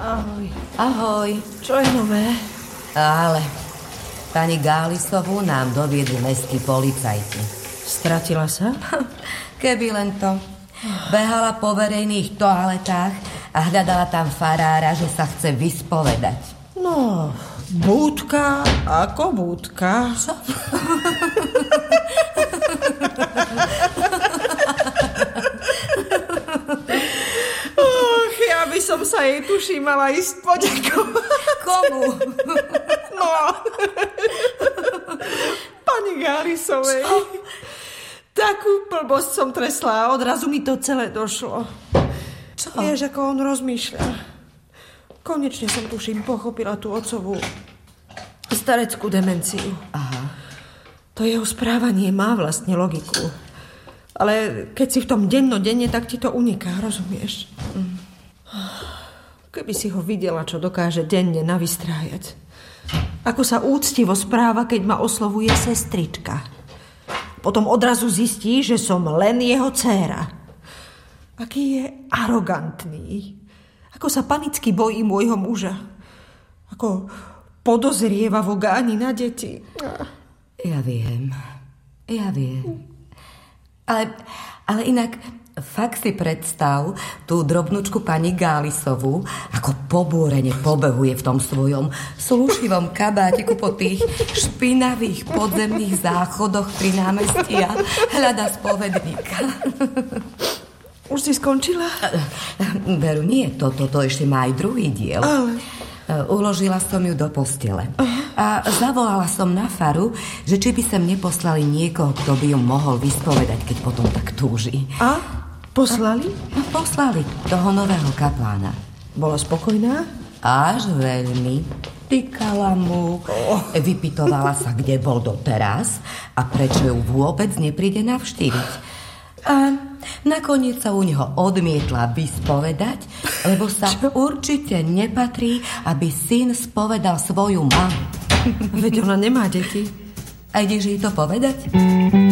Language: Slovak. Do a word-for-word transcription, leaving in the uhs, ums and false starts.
Ahoj. Ahoj. Čo je nové? Ale pani Gálisovú nám doviedli mestskí policajti. Stratila sa? Keby len to. Behala po verejných toaletách a hľadala tam farára, že sa chce vyspovedať. No, búdka ako búdka. Čo? Och, ja by som sa jej tuší mala ísť poďakovať. Komu? No, pani Gálisovej. Čo? Takú blbosť som tresla a odrazu mi to celé došlo. Čo? Vieš, ako on rozmýšľa. Konečne som, tuším, pochopila tú otcovú stareckú demenciu. Aha. To jeho správanie má vlastne logiku. Ale keď si v tom dennodenne, tak ti to uniká, rozumieš? Mm. Keby si ho videla, čo dokáže denne navystrájať. Ako sa úctivo správa, keď ma oslovuje sestrička. Potom odrazu zistí, že som len jeho dcéra. Aký je arogantný. Ako sa panicky bojí môjho muža. Ako podozrieva v ogáni na deti. Ja viem. Ja viem. Ale, ale inak fakt si predstav tú drobnúčku pani Gálisovú, ako pobúrene pobehuje v tom svojom slušivom kabátiku po tých špinavých podzemných záchodoch pri námestí a hľada spovedníka. Už si skončila? Veru, nie. Toto to, to ešte má aj druhý diel. Ale... Uložila som ju do postele. A zavolala som na faru, že či by sem neposlali niekoho, kto by ju mohol vyspovedať, keď potom tak túži. A? Poslali? No, poslali toho nového kaplána. Bola spokojná? Až veľmi. Tykala mu, vypytovala sa, kde bol doteraz a prečo ju vôbec nepríde navštíviť. A nakoniec sa u neho odmietla vyspovedať, lebo sa Čo? určite nepatrí, aby syn spovedal svoju mamu. Veď ona nemá deti. A ideš jej to povedať?